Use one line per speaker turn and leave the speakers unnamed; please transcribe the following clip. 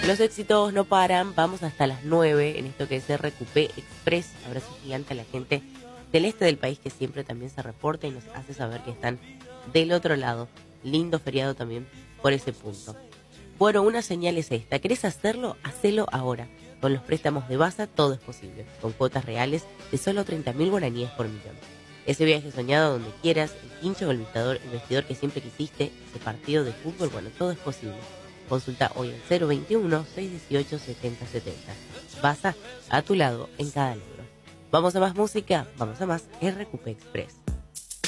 Los éxitos no paran, vamos hasta las 9 en esto que es RQP Express. Abrazo gigante a la gente del este del país que siempre también se reporta y nos hace saber que están del otro lado. Lindo feriado también por ese punto. Bueno, una señal es esta. ¿Querés hacerlo? Hacelo ahora. Con los préstamos de Basa todo es posible. Con cuotas reales de solo 30.000 guaraníes por millón. Ese viaje soñado donde quieras, el quincho o el vestidor que siempre quisiste, ese partido de fútbol, bueno, todo es posible. Consulta hoy al 021-618-7070. Basa a tu lado en cada logro. Vamos a más música, vamos a más RQP Express.